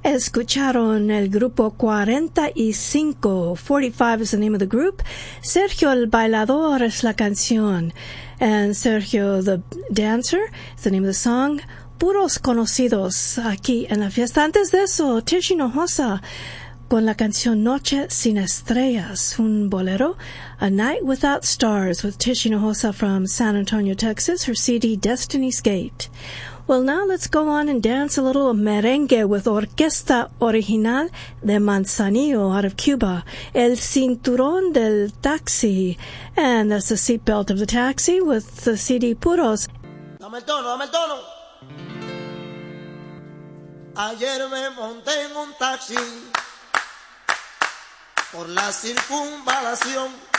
Escucharon el grupo 45. 45 is the name of the group. Sergio el Bailador es la canción. And Sergio the Dancer is the name of the song. Puros conocidos aquí en la fiesta. Antes de eso, Tish Hinojosa con la canción Noche sin Estrellas, un bolero, A Night Without Stars, with Tish Hinojosa from San Antonio, Texas, her CD Destiny's Gate. Well, now let's go on and dance a little merengue with Orquesta Original de Manzanillo out of Cuba, El Cinturón del Taxi, and that's the seatbelt of the taxi with the CD Puros. Dame el tono, dame el tono. Ayer me monté en un taxi por la circunvalación.